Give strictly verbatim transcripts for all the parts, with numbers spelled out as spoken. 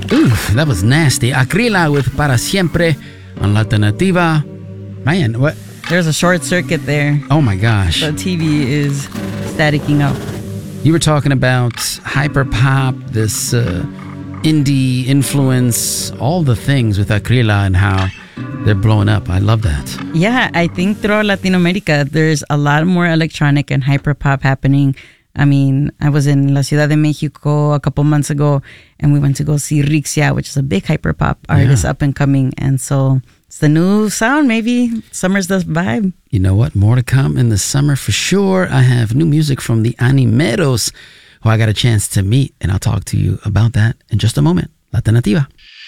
Ooh, that was nasty. Akrila with Para Siempre on La Alternativa. Man, what? There's a short circuit there. Oh my gosh. The T V is staticking up. You were talking about hyperpop, this uh, indie influence, all the things with Akrila and how they're blowing up. I love that. Yeah, I think throughout Latin America, there's a lot more electronic and hyperpop happening. I mean, I was in La Ciudad de Mexico a couple months ago, and we went to go see Rixia, which is a big hyperpop artist Yeah. up and coming. And so it's the new sound, maybe. Summer's the vibe. You know what? More to come in the summer for sure. I have new music from the Animeros, who I got a chance to meet, and I'll talk to you about that in just a moment. La Alternativa.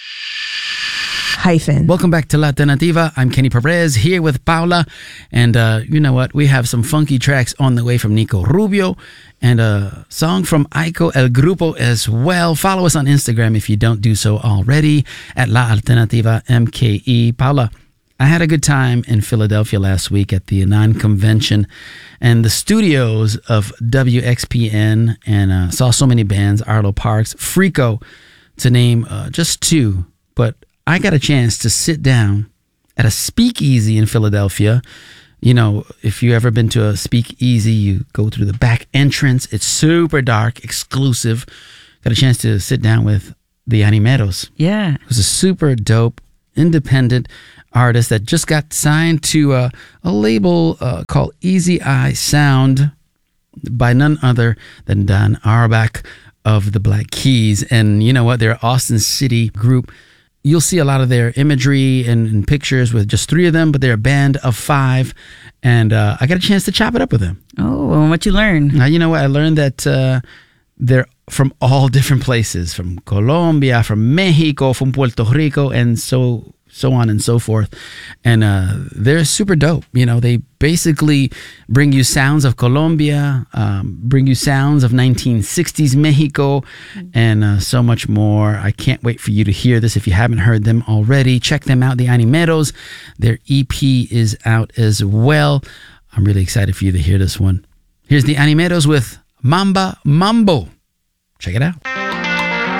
Hyphen. Welcome back to La Alternativa. I'm Kenny Perez here with Paula. And uh, you know what? We have some funky tracks on the way from Nico Rubio and a song from Aiko El Grupo as well. Follow us on Instagram if you don't do so already at La Alternativa M K E. Paula, I had a good time in Philadelphia last week at the Anon Convention and the studios of W X P N, and uh, saw so many bands, Arlo Parks, Freako, to name uh, just two. But I got a chance to sit down at a speakeasy in Philadelphia. You know, if you ever been to a speakeasy, you go through the back entrance. It's super dark, exclusive. Got a chance to sit down with the Animeros. Yeah. It was a super dope, independent artist that just got signed to a, a label uh, called Easy Eye Sound by none other than Don Auerbach of the Black Keys. And you know what? They're an Austin City group. You'll see a lot of their imagery and, and pictures with just three of them, but they're a band of five. And uh, I got a chance to chop it up with them. Oh, and what you learn? Now, you know what? I learned that uh, they're from all different places, from Colombia, from Mexico, from Puerto Rico, and so so on and so forth. And uh, they're super dope. You know, they basically bring you sounds of Colombia, um, bring you sounds of nineteen sixties Mexico, and uh, so much more. I can't wait for you to hear this if you haven't heard them already. Check them out, the Animeros. Their E P is out as well. I'm really excited for you to hear this one. Here's the Animeros with Mamba Mambo. Check it out.